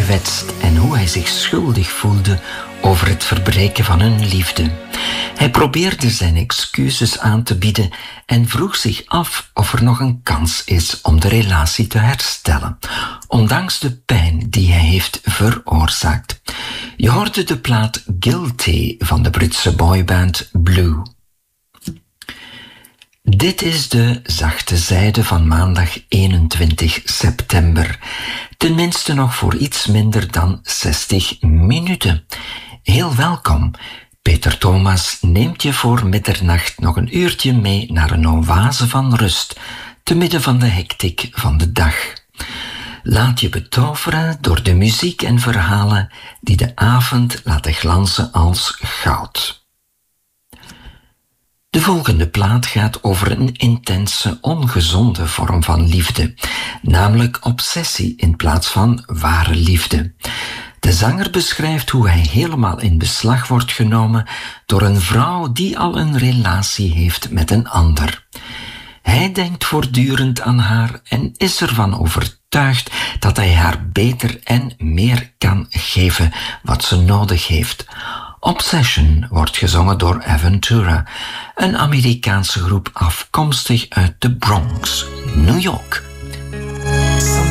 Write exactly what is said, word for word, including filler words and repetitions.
gekwetst en hoe hij zich schuldig voelde over het verbreken van hun liefde. Hij probeerde zijn excuses aan te bieden en vroeg zich af of er nog een kans is om de relatie te herstellen, ondanks de pijn die hij heeft veroorzaakt. Je hoorde de plaat Guilty van de Britse boyband Blue. Dit is de zachte zijde van maandag eenentwintig september. Tenminste nog voor iets minder dan zestig minuten. Heel welkom. Peter Thomas neemt je voor middernacht nog een uurtje mee naar een oase van rust, te midden van de hectiek van de dag. Laat je betoveren door de muziek en verhalen die de avond laten glanzen als goud. De volgende plaat gaat over een intense, ongezonde vorm van liefde, namelijk obsessie in plaats van ware liefde. De zanger beschrijft hoe hij helemaal in beslag wordt genomen door een vrouw die al een relatie heeft met een ander. Hij denkt voortdurend aan haar en is ervan overtuigd dat hij haar beter en meer kan geven wat ze nodig heeft. Obsession wordt gezongen door Aventura, een Amerikaanse groep afkomstig uit de Bronx, New York.